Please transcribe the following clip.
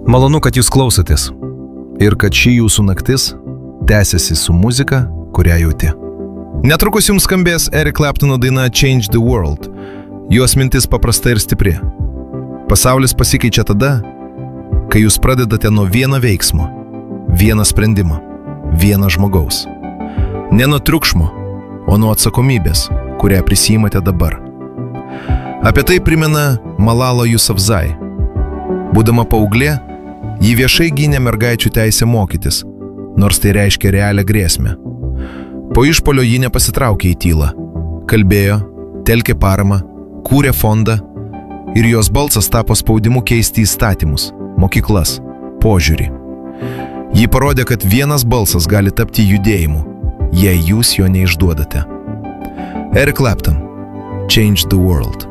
Malonu, kad jūs klausotės ir kad ši jūsų naktis tęsiasi su muzika, kurią jauti. Netrukus jums skambės Eric Claptono daina Change the World. Jos mintis paprasta ir stipri. Pasaulis pasikeičia tada, kai jūs pradedate nuo vieno veiksmo, vieno sprendimo, vieno žmogaus. Ne nuo triukšmo, o nuo atsakomybės, kurią prisiimate dabar. Apie tai primena Malala Yousafzai. Būdama paauglė, ji viešai gynė mergaičių teisę mokytis, nors tai reiškia realią grėsmę. Po išpolio ji nepasitraukė į tylą. Kalbėjo, telkė paramą, kūrė fondą ir jos balsas tapo spaudimu keisti įstatymus, mokyklas, požiūrį. Ji parodė, kad vienas balsas gali tapti judėjimu, jei jūs jo neišduodate. Eric Clapton, Change the World.